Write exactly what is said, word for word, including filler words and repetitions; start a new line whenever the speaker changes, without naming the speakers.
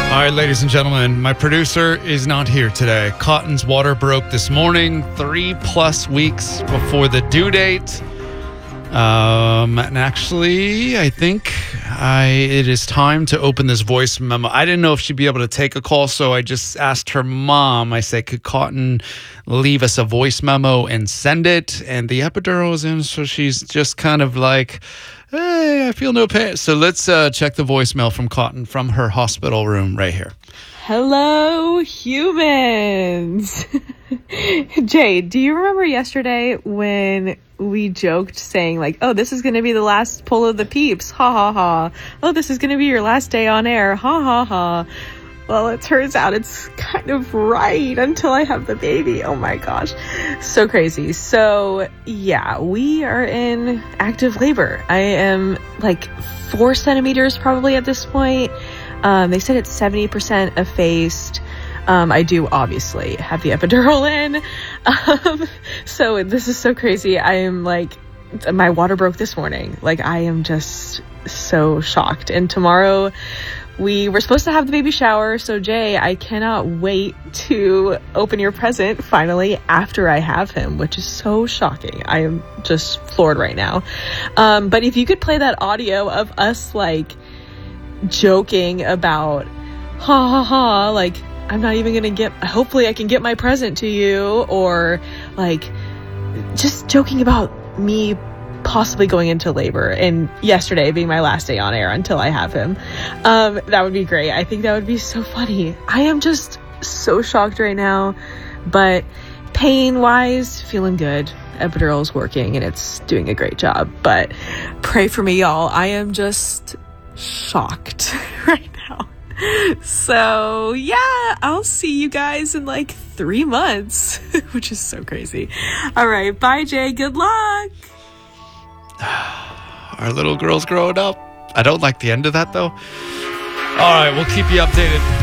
All right, ladies and gentlemen, my producer is not here today. Cotton's water broke this morning, three plus weeks before the due date. Um, and actually, I think I it is time to open this voice memo. I didn't know if she'd be able to take a call, so I just asked her mom. I said, could Cotton leave us a voice memo and send it? And the epidural is in, so she's just kind of like, hey, I feel no pain. So let's uh, check the voicemail from Cotton from her hospital room right here.
Hello, humans. Jay, do you remember yesterday when we joked saying like, oh, this is going to be the last pull of the peeps. Ha ha ha. Oh, this is going to be your last day on air. Ha ha ha. Well, it turns out it's kind of right until I have the baby. Oh my gosh. So crazy. So yeah, we are in active labor. I am like four centimeters probably at this point. Um, they said it's seventy percent effaced. Um, I do obviously have the epidural in. Um, so this is so crazy. I am like, my water broke this morning. Like, I am just so shocked. And tomorrow we were supposed to have the baby shower. So Jay, I cannot wait to open your present finally after I have him, which is so shocking. I am just floored right now. Um, but if you could play that audio of us like joking about ha ha ha, like, I'm not even gonna get, hopefully I can get my present to you, or like just joking about me possibly going into labor and yesterday being my last day on air until I have him. Um, that would be great. I think that would be so funny. I am just so shocked right now, but pain wise, feeling good. Epidural is working and it's doing a great job, but pray for me, y'all. I am just shocked right now. So yeah, I'll see you guys in like three months, which is so crazy. All right, bye Jay, good luck.
Our little girl's growing up. I don't like the end of that though. All right, we'll keep you updated.